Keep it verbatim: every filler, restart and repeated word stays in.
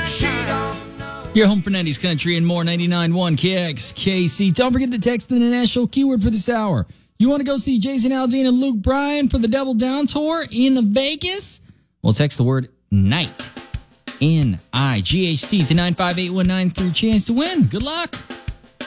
Your home for nineties country and more, ninety-nine point one K X K C. Don't forget to text in the national keyword for this hour. You want to go see Jason Aldean and Luke Bryan for the Double Down Tour in Vegas? Well, text the word NIGHT, N I G H T, to nine five eight one nine for your chance to win. Good luck.